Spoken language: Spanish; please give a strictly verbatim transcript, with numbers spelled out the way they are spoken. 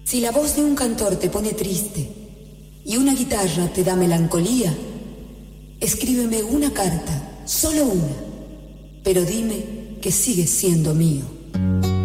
Si la voz de un cantor te pone triste y una guitarra te da melancolía, escríbeme una carta, solo una, pero dime que sigues siendo mío.